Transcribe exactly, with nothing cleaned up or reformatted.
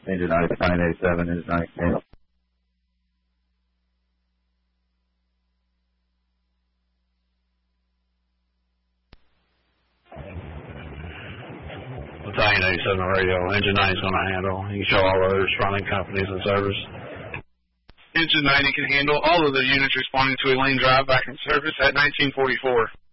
Engine nine eighty-seven, engine nine eighty-seven. Battalion eighty-seven radio, engine nine is going to handle. You can show all others running companies in service. Engine ninety can handle all of the units responding to a lane drive back in service at nineteen forty-four.